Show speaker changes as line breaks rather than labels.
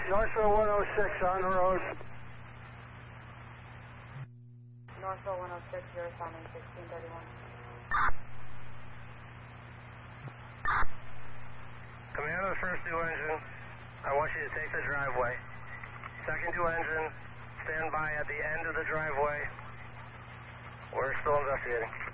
Northville 106 on the road.
Northville 106, you're sounding 1631.
Command of the first due engine, I want you to take the driveway. Second due engine, stand by at the end of the driveway. We're still investigating.